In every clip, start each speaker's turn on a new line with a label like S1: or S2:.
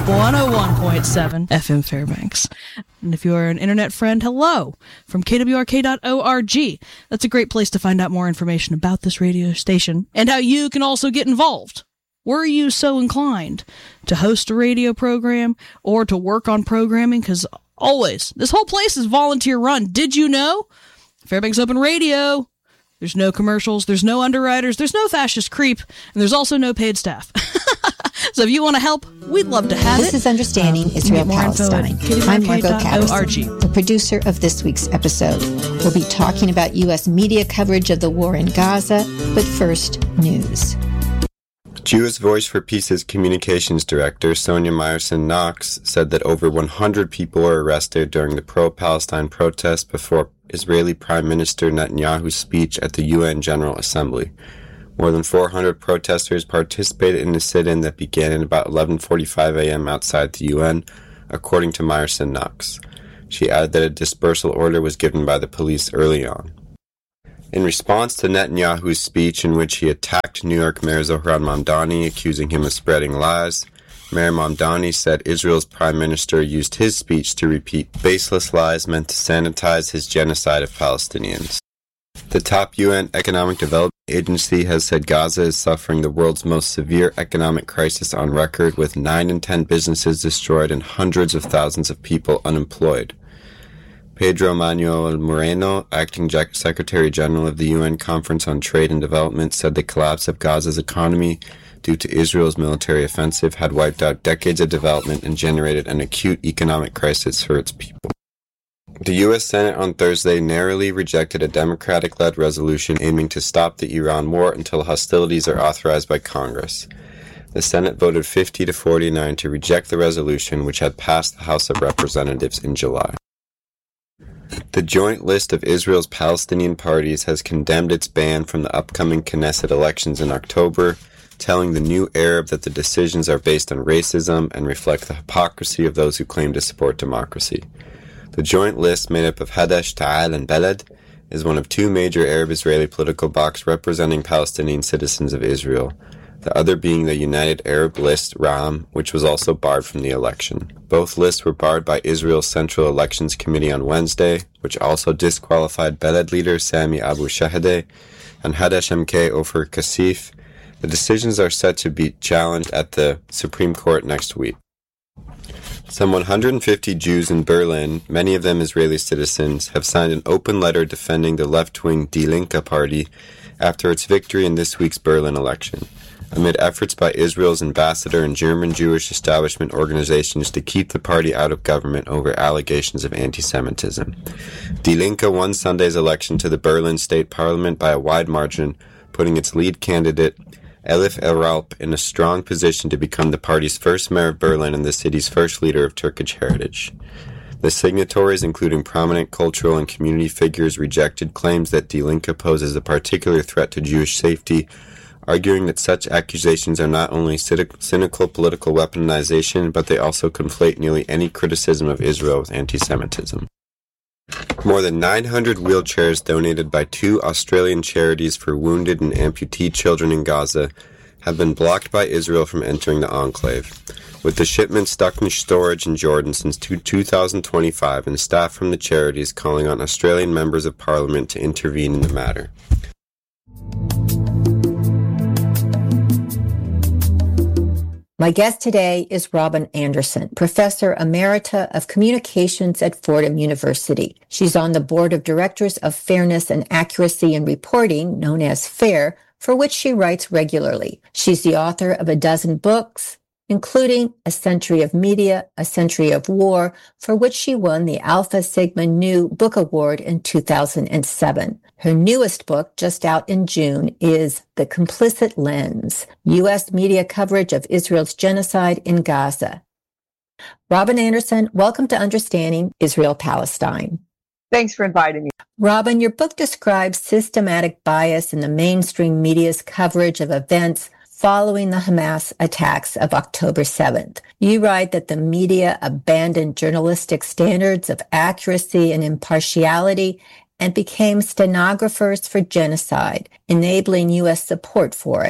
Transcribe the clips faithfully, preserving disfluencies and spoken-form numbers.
S1: one oh one point seven F M Fairbanks. And if you are an internet friend, hello from K W R K dot org. That's a great place to find out more information about this radio station and how you can also get involved. Were you so inclined to host a radio program or to work on programming? Because always, this whole place is volunteer run. Did you know? Fairbanks Open Radio. There's no commercials, there's no underwriters, there's no fascist creep, and there's also no paid staff. So if you want to help, we'd love to have
S2: this
S1: it.
S2: This is Understanding
S1: uh,
S2: Israel Palestine. I'm Margot Catterson, the producer of this week's episode. We'll be talking about U S media coverage of the war in Gaza, but first, news.
S3: Jewish Voice for Peace's communications director, Sonia Meyerson-Knox, said that over one hundred people were arrested during the pro-Palestine protests before Israeli Prime Minister Netanyahu's speech at the U N General Assembly. More than four hundred protesters participated in a sit-in that began at about eleven forty-five a.m. outside the U N, according to Meyerson-Knox. She added that a dispersal order was given by the police early on. In response to Netanyahu's speech in which he attacked New York Mayor Zohran Mamdani, accusing him of spreading lies, Mayor Mamdani said Israel's prime minister used his speech to repeat baseless lies meant to sanitize his genocide of Palestinians. The top U N Economic Development Agency has said Gaza is suffering the world's most severe economic crisis on record, with nine in ten businesses destroyed and hundreds of thousands of people unemployed. Pedro Manuel Moreno, acting Secretary General of the U N Conference on Trade and Development, said the collapse of Gaza's economy due to Israel's military offensive had wiped out decades of development and generated an acute economic crisis for its people. The U S Senate on Thursday narrowly rejected a Democratic-led resolution aiming to stop the Iran war until hostilities are authorized by Congress. The Senate voted fifty to forty-nine to reject the resolution, which had passed the House of Representatives in July. The joint list of Israel's Palestinian parties has condemned its ban from the upcoming Knesset elections in October, telling the New Arab that the decisions are based on racism and reflect the hypocrisy of those who claim to support democracy. The joint list, made up of Hadash, Ta'al, and Balad, is one of two major Arab-Israeli political blocs representing Palestinian citizens of Israel, the other being the United Arab List, Ra'am, which was also barred from the election. Both lists were barred by Israel's Central Elections Committee on Wednesday, which also disqualified Balad leader Sami Abu Shahadeh and Hadash M K Ofer Kasif. The decisions are set to be challenged at the Supreme Court next week. Some one hundred fifty Jews in Berlin, many of them Israeli citizens, have signed an open letter defending the left-wing Die Linke party after its victory in this week's Berlin election, amid efforts by Israel's ambassador and German Jewish establishment organizations to keep the party out of government over allegations of anti-Semitism. Die Linke won Sunday's election to the Berlin State Parliament by a wide margin, putting its lead candidate, Elif Eralp, in a strong position to become the party's first mayor of Berlin and the city's first leader of Turkish heritage. The signatories, including prominent cultural and community figures, rejected claims that Die Linke poses a particular threat to Jewish safety, arguing that such accusations are not only cynical political weaponization, but they also conflate nearly any criticism of Israel with anti-Semitism. More than nine hundred wheelchairs donated by two Australian charities for wounded and amputee children in Gaza have been blocked by Israel from entering the enclave, with the shipment stuck in storage in Jordan since two thousand twenty-five and staff from the charities calling on Australian members of Parliament to intervene in the matter.
S2: My guest today is Robin Anderson, Professor Emerita of Communications at Fordham University. She's on the board of directors of Fairness and Accuracy in Reporting, known as FAIR, for which she writes regularly. She's the author of a dozen books, including A Century of Media, A Century of War, for which she won the Alpha Sigma Nu Book Award in two thousand seven. Her newest book, just out in June, is The Complicit Lens, U S Media Coverage of Israel's Genocide in Gaza. Robin Anderson, welcome to Understanding Israel-Palestine.
S4: Thanks for inviting me.
S2: Robin, your book describes systematic bias in the mainstream media's coverage of events following the Hamas attacks of October seventh. You write that the media abandoned journalistic standards of accuracy and impartiality and became stenographers for genocide, enabling U S support for it.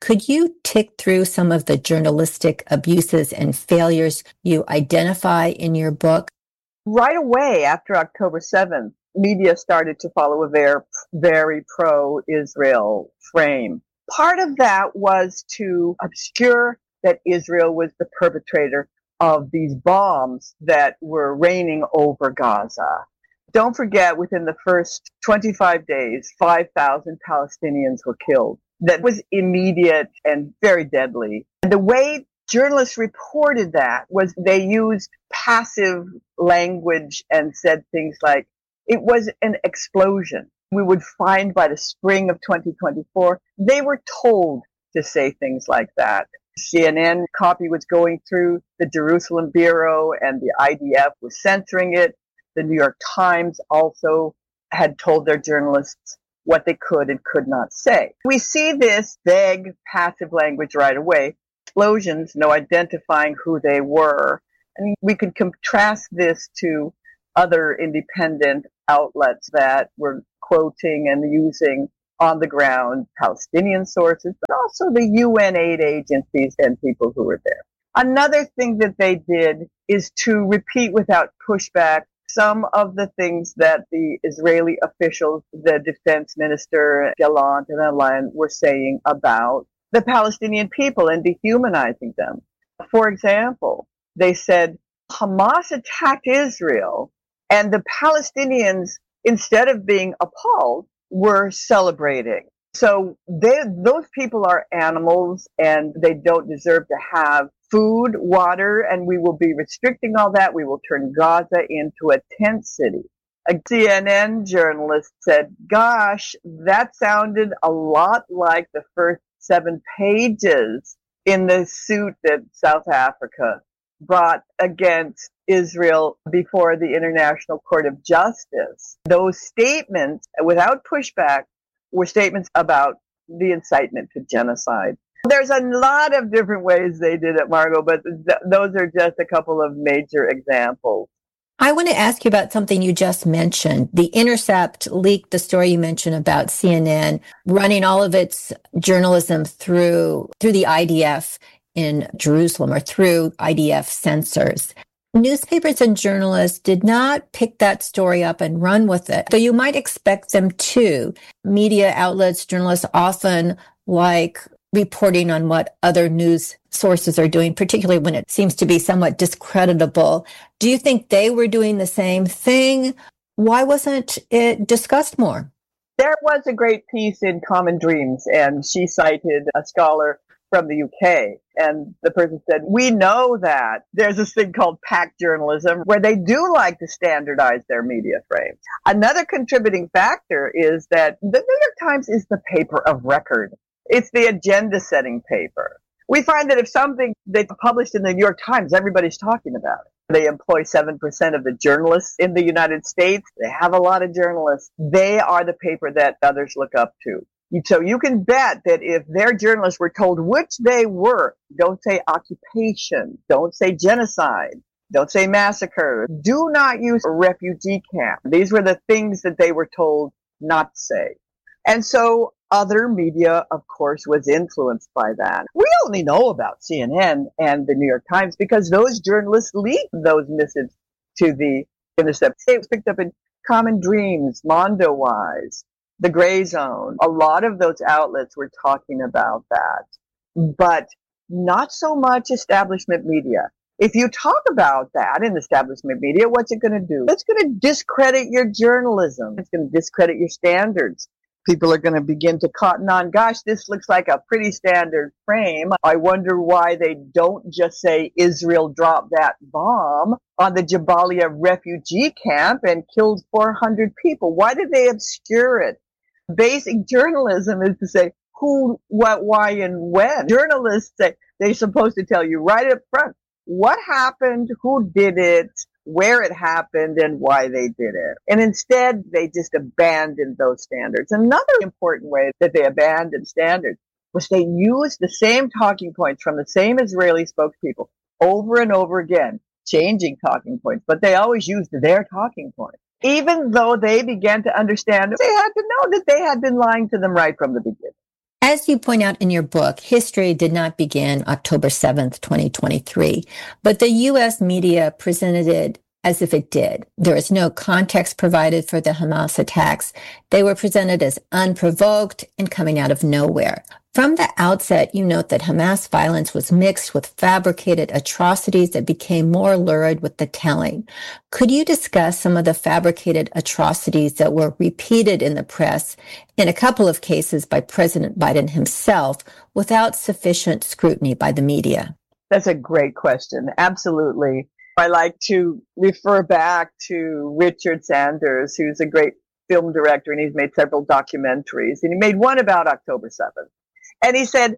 S2: Could you tick through some of the journalistic abuses and failures you identify in your book?
S4: Right away after October seventh, media started to follow a very, very pro-Israel frame. Part of that was to obscure that Israel was the perpetrator of these bombs that were raining over Gaza. Don't forget, within the first twenty-five days, five thousand Palestinians were killed. That was immediate and very deadly. And the way journalists reported that was they used passive language and said things like, it was an explosion. We would find by the spring of twenty twenty-four, they were told to say things like that. C N N copy was going through the Jerusalem Bureau and the I D F was censoring it. The New York Times also had told their journalists what they could and could not say. We see this vague, passive language right away. Explosions, no identifying who they were. And we could contrast this to other independent outlets that were quoting and using on the ground Palestinian sources, but also the U N aid agencies and people who were there. Another thing that they did is to repeat without pushback some of the things that the Israeli officials, the defense minister, Gallant and Alain, were saying about the Palestinian people and dehumanizing them. For example, they said Hamas attacked Israel and the Palestinians, instead of being appalled, were celebrating. So they, those people are animals and they don't deserve to have food, water, and we will be restricting all that. We will turn Gaza into a tent city. A C N N journalist said, gosh, that sounded a lot like the first seven pages in the suit that South Africa brought against Israel before the International Court of Justice. Those statements, without pushback, were statements about the incitement to genocide. There's a lot of different ways they did it, Margot, but th- those are just a couple of major examples.
S2: I want to ask you about something you just mentioned. The Intercept leaked the story you mentioned about C N N running all of its journalism through through the I D F in Jerusalem or through I D F censors. Newspapers and journalists did not pick that story up and run with it, though you might expect them to. Media outlets, journalists often like reporting on what other news sources are doing, particularly when it seems to be somewhat discreditable. Do you think they were doing the same thing? Why wasn't it discussed more?
S4: There was a great piece in Common Dreams, and she cited a scholar from the U K. And the person said, we know that there's this thing called pack journalism where they do like to standardize their media frames. Another contributing factor is that the New York Times is the paper of record. It's the agenda-setting paper. We find that if something they published in the New York Times, everybody's talking about it. They employ seven percent of the journalists in the United States. They have a lot of journalists. They are the paper that others look up to. So you can bet that if their journalists were told which they were, don't say occupation, don't say genocide, don't say massacre, do not use a refugee camp. These were the things that they were told not to say. And so other media, of course, was influenced by that. We only know about C N N and the New York Times because those journalists leaked those missives to the Intercept. It was picked up in Common Dreams, Mondo-Wise, The Gray Zone. A lot of those outlets were talking about that, but not so much establishment media. If you talk about that in establishment media, what's it going to do? It's going to discredit your journalism. It's going to discredit your standards. People are going to begin to cotton on, gosh, this looks like a pretty standard frame. I wonder why they don't just say Israel dropped that bomb on the Jabalia refugee camp and killed four hundred people. Why did they obscure it? Basic journalism is to say who, what, why, and when. Journalists say they're supposed to tell you right up front what happened, who did it, where it happened, and why they did it. And instead, they just abandoned those standards. Another important way that they abandoned standards was they used the same talking points from the same Israeli spokespeople over and over again, changing talking points, but they always used their talking points. Even though they began to understand, they had to know that they had been lying to them right from the beginning.
S2: As you point out in your book, history did not begin October seventh, twenty twenty-three, but the U S media presented it as if it did. There was no context provided for the Hamas attacks. They were presented as unprovoked and coming out of nowhere. From the outset, you note that Hamas violence was mixed with fabricated atrocities that became more lurid with the telling. Could you discuss some of the fabricated atrocities that were repeated in the press, in a couple of cases by President Biden himself, without sufficient scrutiny by the media?
S4: That's a great question. Absolutely. I like to refer back to Richard Sanders, who's a great film director, and he's made several documentaries, and he made one about October seventh. And he said,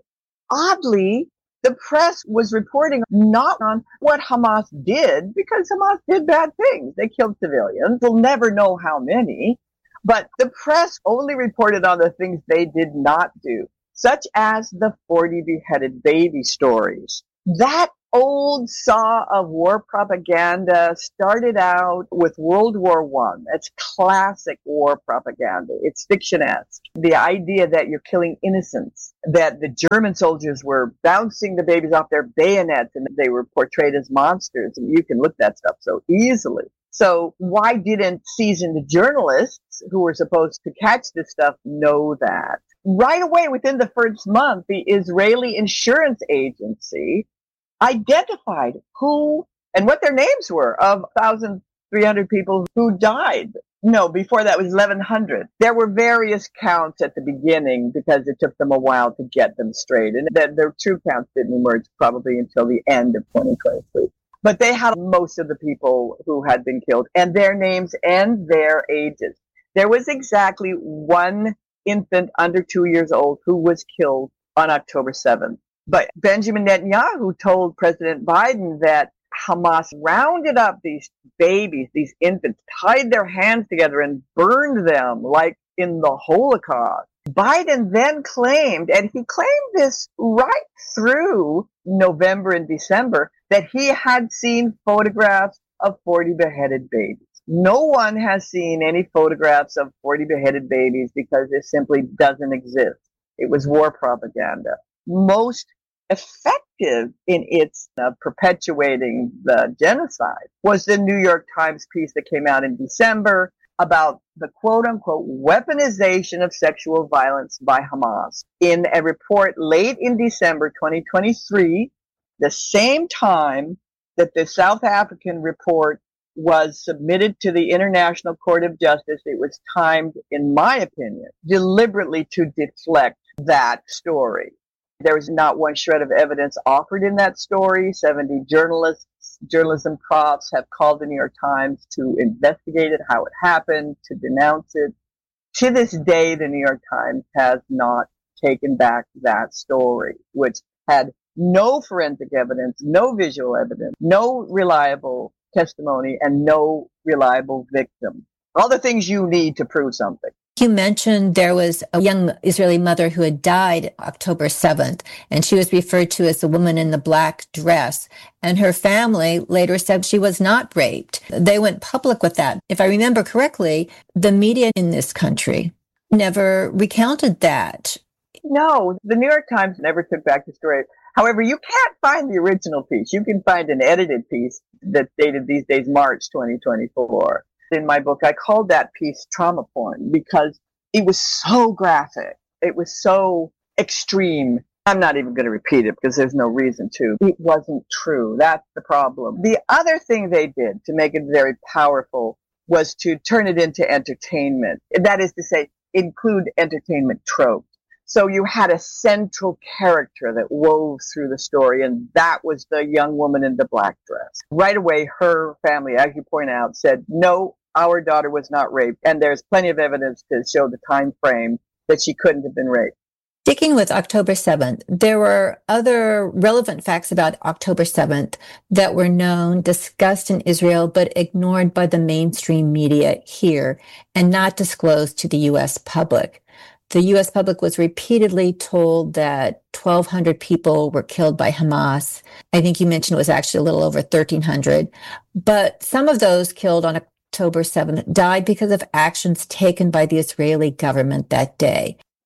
S4: oddly, the press was reporting not on what Hamas did, because Hamas did bad things. They killed civilians. We'll never know how many. But the press only reported on the things they did not do, such as the forty beheaded baby stories. That old saw of war propaganda started out with World War One. That's classic war propaganda. It's fiction-esque. The idea that you're killing innocents, that the German soldiers were bouncing the babies off their bayonets and they were portrayed as monsters. And you can look that stuff so easily. So why didn't seasoned journalists who were supposed to catch this stuff know that? Right away, within the first month, the Israeli Insurance Agency identified who and what their names were of one thousand three hundred people who died. No, before that was eleven hundred. There were various counts at the beginning because it took them a while to get them straight. And then their true counts didn't emerge probably until the end of twenty twenty-three. But they had most of the people who had been killed and their names and their ages. There was exactly one infant under two years old who was killed on October seventh. But Benjamin Netanyahu told President Biden that Hamas rounded up these babies, these infants, tied their hands together and burned them like in the Holocaust. Biden then claimed, and he claimed this right through November and December, that he had seen photographs of forty beheaded babies. No one has seen any photographs of forty beheaded babies because it simply doesn't exist. It was war propaganda. Most effective in its uh, perpetuating the genocide was the New York Times piece that came out in December about the quote-unquote weaponization of sexual violence by Hamas. In a report late in December twenty twenty-three, the same time that the South African report was submitted to the International Court of Justice, it was timed, in my opinion, deliberately to deflect that story. There was not one shred of evidence offered in that story. seventy journalists, journalism profs have called the New York Times to investigate it, how it happened, to denounce it. To this day, the New York Times has not taken back that story, which had no forensic evidence, no visual evidence, no reliable testimony, and no reliable victim. All the things you need to prove something.
S2: You mentioned there was a young Israeli mother who had died October seventh, and she was referred to as the woman in the black dress. And her family later said she was not raped. They went public with that. If I remember correctly, the media in this country never recounted that.
S4: No, the New York Times never took back the story. However, you can't find the original piece. You can find an edited piece that's dated these days, March twenty twenty-four. In my book, I called that piece trauma porn because it was so graphic. It was so extreme. I'm not even going to repeat it because there's no reason to. It wasn't true. That's the problem. The other thing they did to make it very powerful was to turn it into entertainment. That is to say, include entertainment tropes. So you had a central character that wove through the story, and that was the young woman in the black dress. Right away, her family, as you point out, said, no, our daughter was not raped. And there's plenty of evidence to show the time frame that she couldn't have been raped.
S2: Sticking with October seventh, there were other relevant facts about October seventh that were known, discussed in Israel, but ignored by the mainstream media here and not disclosed to the U S public. The U S public was repeatedly told that twelve hundred people were killed by Hamas. I think you mentioned it was actually a little over thirteen hundred. But some of those killed on October seventh died because of actions taken by the Israeli government that day.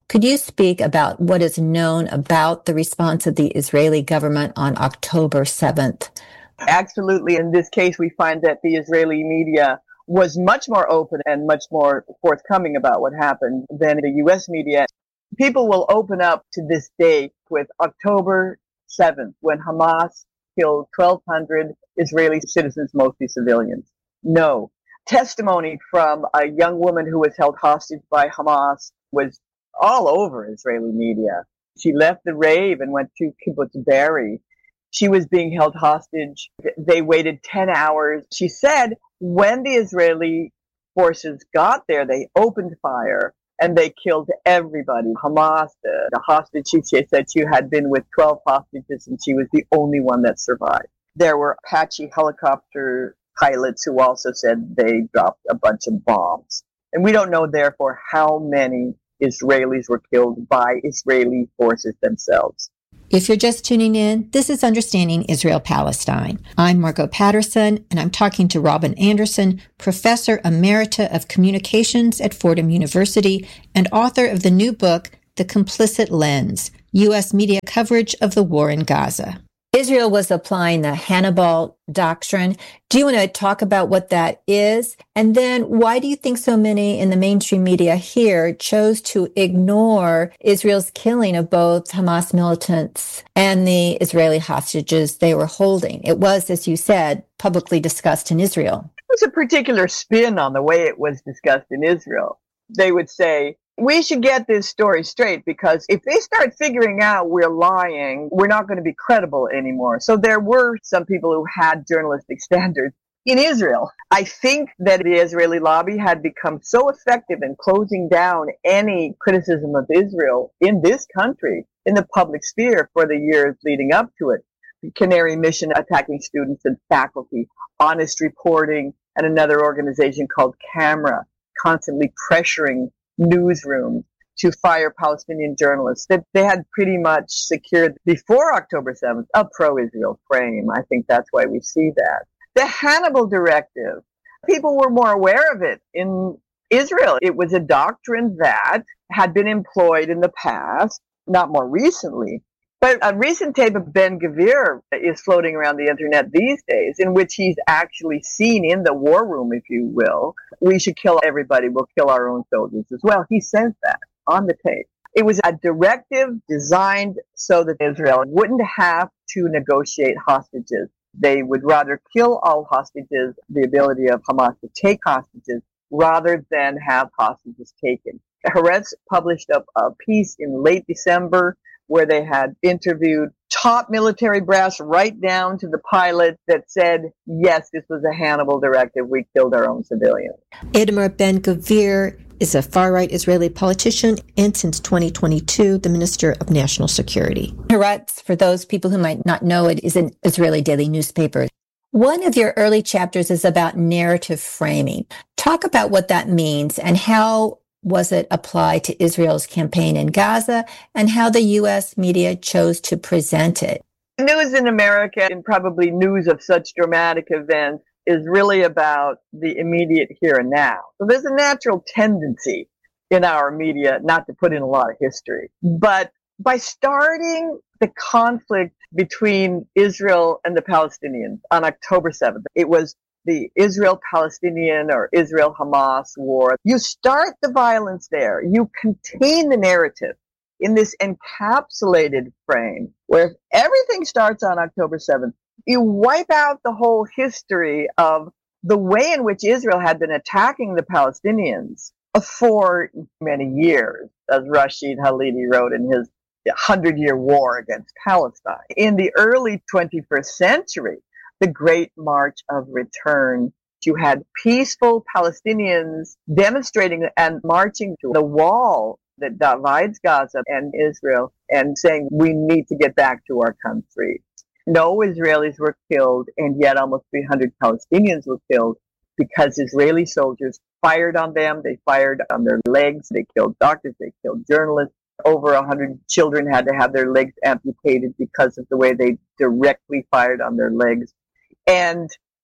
S2: Could you speak about what is known about the response of the Israeli government on October seventh?
S4: Absolutely. In this case, we find that the Israeli media was much more open and much more forthcoming about what happened than the U S media. People will open up to this day with October seventh, when Hamas killed twelve hundred Israeli citizens, mostly civilians. No. Testimony from a young woman who was held hostage by Hamas was all over Israeli media. She left the rave and went to Kibbutz Be'eri. She was being held hostage. They waited ten hours. She said when the Israeli forces got there, they opened fire and they killed everybody. Hamas, the, the hostage, she, she said she had been with twelve hostages and she was the only one that survived. There were Apache helicopter pilots who also said they dropped a bunch of bombs. And we don't know, therefore, how many Israelis were killed by Israeli forces themselves.
S2: If you're just tuning in, this is Understanding Israel-Palestine. I'm Margot Patterson, and I'm talking to Robin Anderson, Professor Emerita of Communications at Fordham University and author of the new book, The Complicit Lens, U S Media Coverage of the War in Gaza. Israel was applying the Hannibal Doctrine. Do you want to talk about what that is? And then why do you think so many in the mainstream media here chose to ignore Israel's killing of both Hamas militants and the Israeli hostages they were holding? It was, as you said, publicly discussed in Israel.
S4: It was a particular spin on the way it was discussed in Israel. They would say, we should get this story straight, because if they start figuring out we're lying, we're not going to be credible anymore. So there were some people who had journalistic standards in Israel. I think that the Israeli lobby had become so effective in closing down any criticism of Israel in this country, in the public sphere, for the years leading up to it. The Canary Mission attacking students and faculty, Honest Reporting, and another organization called CAMERA, constantly pressuring newsrooms to fire Palestinian journalists, that they had pretty much secured before October seventh a pro-Israel frame. I think that's why we see that. The Hannibal Directive, people were more aware of it in Israel. It was a doctrine that had been employed in the past, not more recently. But a recent tape of Ben-Gvir is floating around the internet these days, in which he's actually seen in the war room, if you will. We should kill everybody. We'll kill our own soldiers as well. He says that on the tape. It was a directive designed so that Israel wouldn't have to negotiate hostages. They would rather kill all hostages, the ability of Hamas to take hostages, rather than have hostages taken. Haaretz published a, a piece in late December where they had interviewed top military brass right down to the pilot that said, yes, this was a Hannibal Directive. We killed our own civilians.
S2: Itamar Ben-Gvir is a far-right Israeli politician and since twenty twenty-two, the Minister of National Security. Haaretz, for those people who might not know it, is an Israeli daily newspaper. One of your early chapters is about narrative framing. Talk about what that means and how was it applied to Israel's campaign in Gaza, and how the U S media chose to present it.
S4: News in America, and probably news of such dramatic events, is really about the immediate here and now. So there's a natural tendency in our media not to put in a lot of history. But by starting the conflict between Israel and the Palestinians on October seventh, it was the Israel-Palestinian or Israel-Hamas war. You start the violence there. You contain the narrative in this encapsulated frame where everything starts on October seventh. You wipe out the whole history of the way in which Israel had been attacking the Palestinians for many years, as Rashid Halidi wrote in his hundred-year war against Palestine. In the early twenty-first century, the Great March of Return, you had peaceful Palestinians demonstrating and marching to the wall that divides Gaza and Israel and saying, we need to get back to our country. No Israelis were killed, and yet almost three hundred Palestinians were killed because Israeli soldiers fired on them. They fired on their legs. They killed doctors. They killed journalists. Over one hundred children had to have their legs amputated because of the way they directly fired on their legs. And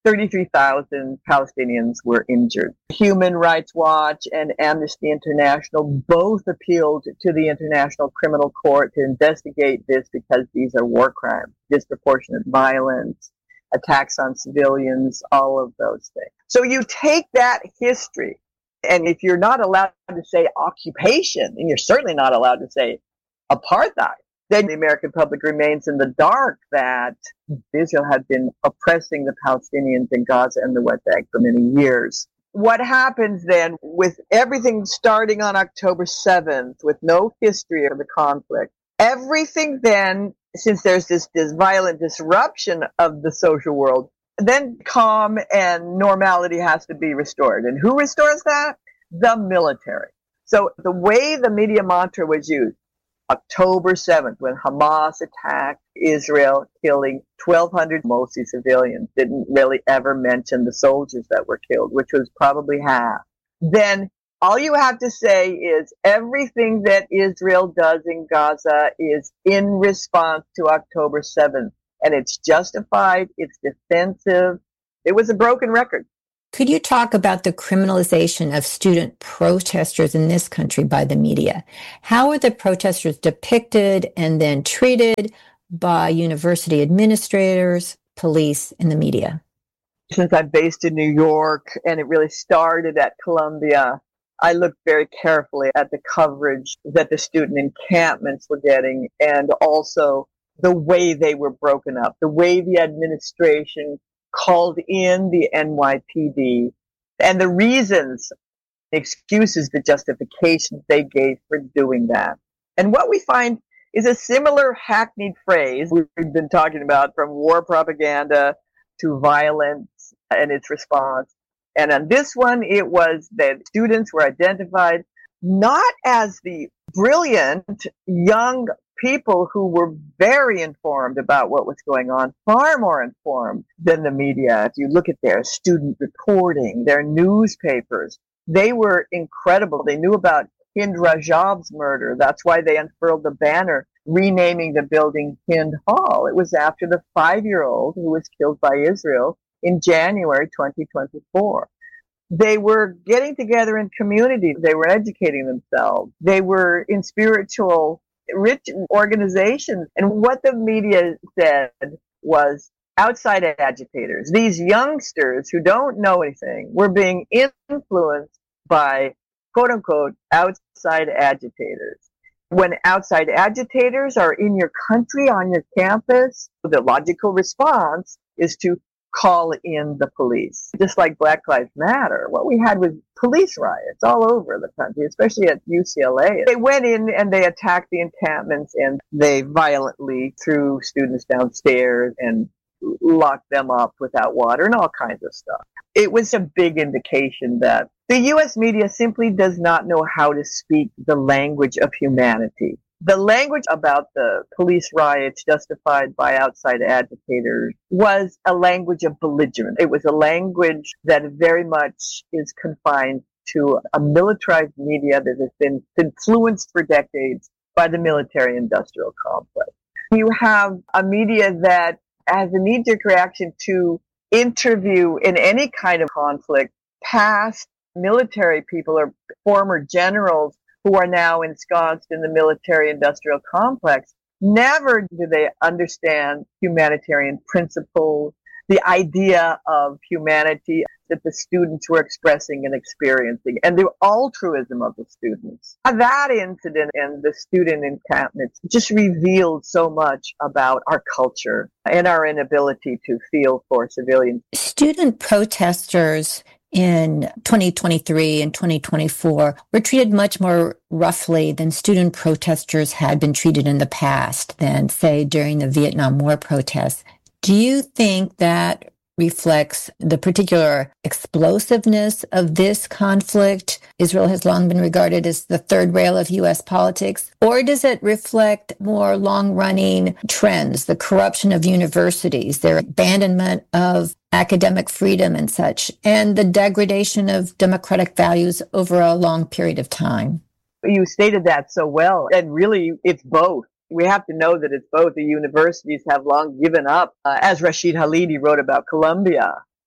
S4: thirty-three thousand Palestinians were injured. Human Rights Watch and Amnesty International both appealed to the International Criminal Court to investigate this because these are war crimes, disproportionate violence, attacks on civilians, all of those things. So you take that history, and if you're not allowed to say occupation, and you're certainly not allowed to say apartheid, then the American public remains in the dark that Israel had been oppressing the Palestinians in Gaza and the West Bank for many years. What happens then with everything starting on October seventh, with no history of the conflict, everything then, since there's this, this violent disruption of the social world, then calm and normality has to be restored. And who restores that? The military. So the way the media mantra was used, October seventh, when Hamas attacked Israel, killing twelve hundred mostly civilians, didn't really ever mention the soldiers that were killed, which was probably half. Then all you have to say is everything that Israel does in Gaza is in response to October seventh, and it's justified, it's defensive. It was a broken record.
S2: Could you talk about the criminalization of student protesters in this country by the media? How are the protesters depicted and then treated by university administrators, police, and the media?
S4: Since I'm based in New York and it really started at Columbia, I looked very carefully at the coverage that the student encampments were getting and also the way they were broken up, the way the administration called in the N Y P D, and the reasons, the excuses, the justifications they gave for doing that. And what we find is a similar hackneyed phrase we've been talking about, from war propaganda to violence and its response. And on this one, it was that students were identified not as the brilliant young people who were very informed about what was going on, far more informed than the media. If you look at their student reporting, their newspapers, they were incredible. They knew about Hind Rajab's murder. That's why they unfurled the banner renaming the building Hind Hall. It was after the five-year-old who was killed by Israel in January twenty twenty-four. They were getting together in communities. They were educating themselves. They were in spiritual rich organizations. And what the media said was outside agitators, these youngsters who don't know anything, were being influenced by, quote unquote, outside agitators. When outside agitators are in your country, on your campus, the logical response is to call in the police. Just like Black Lives Matter, what we had was police riots all over the country, especially at U C L A. They went in and they attacked the encampments and they violently threw students downstairs and locked them up without water and all kinds of stuff. It was a big indication that the U S media simply does not know how to speak the language of humanity. The language about the police riots justified by outside agitators was a language of belligerence. It was a language that very much is confined to a militarized media that has been influenced for decades by the military-industrial complex. You have a media that has a knee-jerk reaction to interview in any kind of conflict past military people or former generals who are now ensconced in the military-industrial complex. Never do they understand humanitarian principles, the idea of humanity that the students were expressing and experiencing, and the altruism of the students. That incident and the student encampments just revealed so much about our culture and our inability to feel for civilians.
S2: Student protesters in twenty twenty-three and twenty twenty-four were treated much more roughly than student protesters had been treated in the past than, say, during the Vietnam War protests. Do you think that reflects the particular explosiveness of this conflict? Israel has long been regarded as the third rail of U S politics. Or does it reflect more long-running trends, the corruption of universities, their abandonment of academic freedom and such, and the degradation of democratic values over a long period of time?
S4: You stated that so well, and really it's both. We have to know that it's both. The universities have long given up. Uh, as Rashid Halidi wrote about Columbia,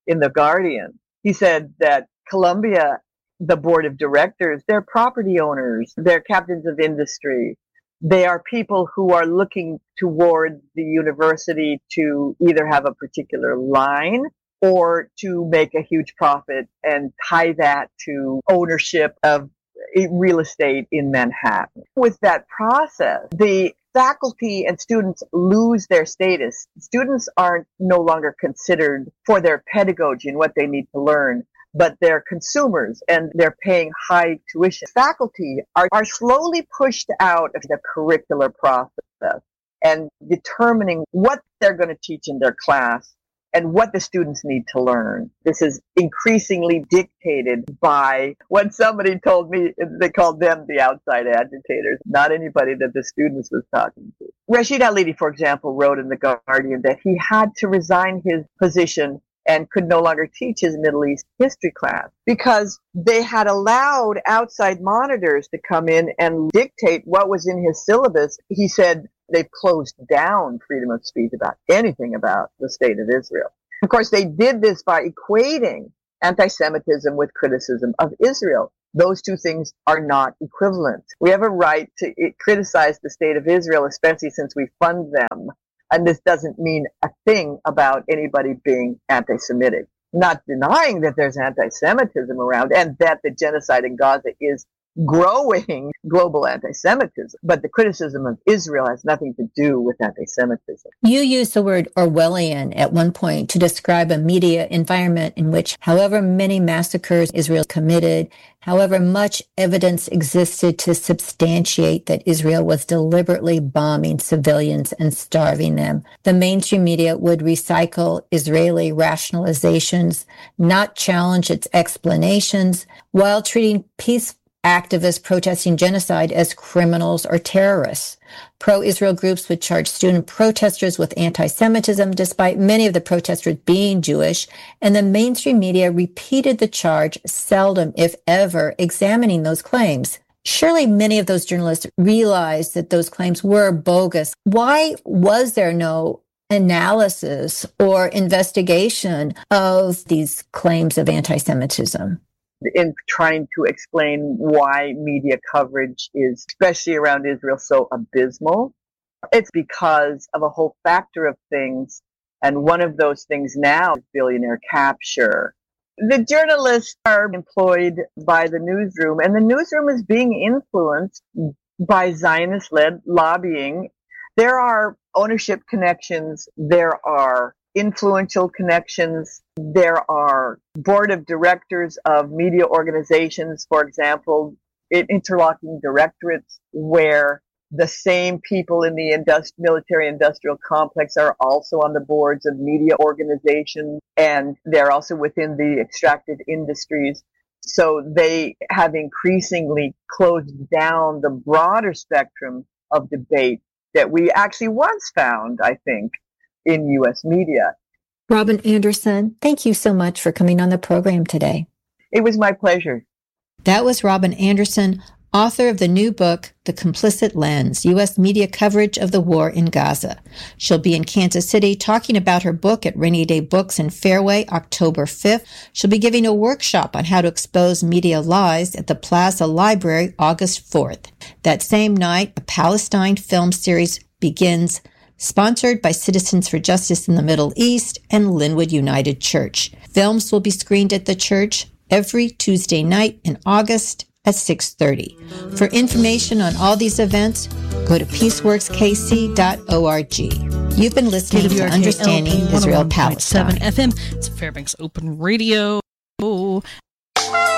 S4: in The Guardian. He said that Columbia, the board of directors, they're property owners, they're captains of industry. They are people who are looking toward the university to either have a particular line or to make a huge profit and tie that to ownership of real estate in Manhattan. With that process, the faculty and students lose their status. Students aren't no longer considered for their pedagogy and what they need to learn, but they're consumers and they're paying high tuition. Faculty are, are slowly pushed out of the curricular process and determining what they're going to teach in their class and what the students need to learn. This is increasingly dictated by what somebody told me. They called them the outside agitators, not anybody that the students was talking to. Rashid Halidi, for example, wrote in The Guardian that he had to resign his position and could no longer teach his Middle East history class because they had allowed outside monitors to come in and dictate what was in his syllabus. He said they've closed down freedom of speech about anything about the state of Israel. Of course, they did this by equating anti-Semitism with criticism of Israel. Those two things are not equivalent. We have a right to criticize the state of Israel, especially since we fund them. And this doesn't mean a thing about anybody being anti-Semitic. Not denying that there's anti-Semitism around and that the genocide in Gaza is growing global anti-Semitism. But the criticism of Israel has nothing to do with anti-Semitism.
S2: You used the word Orwellian at one point to describe a media environment in which, however many massacres Israel committed, however much evidence existed to substantiate that Israel was deliberately bombing civilians and starving them, the mainstream media would recycle Israeli rationalizations, not challenge its explanations, while treating peaceful activists protesting genocide as criminals or terrorists. Pro-Israel groups would charge student protesters with anti-Semitism, despite many of the protesters being Jewish, and the mainstream media repeated the charge, seldom, if ever, examining those claims. Surely many of those journalists realized that those claims were bogus. Why was there no analysis or investigation of these claims of anti-Semitism?
S4: In trying to explain why media coverage is, especially around Israel, so abysmal. It's because of a whole factor of things. And one of those things now is billionaire capture. The journalists are employed by the newsroom, and the newsroom is being influenced by Zionist-led lobbying. There are ownership connections. There are influential connections. There are board of directors of media organizations, for example, interlocking directorates where the same people in the industri- military-industrial complex are also on the boards of media organizations, and they're also within the extractive industries. So they have increasingly closed down the broader spectrum of debate that we actually once found, I think, in U S media.
S2: Robin Anderson, thank you so much for coming on the program today.
S4: It was my pleasure.
S5: That was Robin Anderson, author of the new book, The Complicit Lens, U S Media Coverage of the War in Gaza. She'll be in Kansas City talking about her book at Rainy Day Books in Fairway, October fifth. She'll be giving a workshop on how to expose media lies at the Plaza Library, August fourth. That same night, a Palestine film series begins, sponsored by Citizens for Justice in the Middle East and Linwood United Church. Films will be screened at the church every Tuesday night in August at six thirty. For information on all these events, go to peaceworks k c dot org. You've been listening to Understanding Israel Palestine.
S1: F M. It's Fairbanks Open Radio.